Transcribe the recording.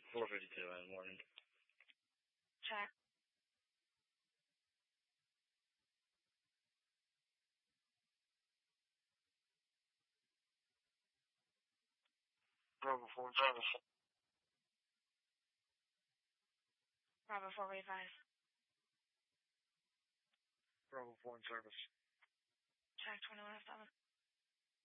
4:52 in the morning. Check. Bravo 4 service. Bravo 485. Bravo 4 in service. Check 2107.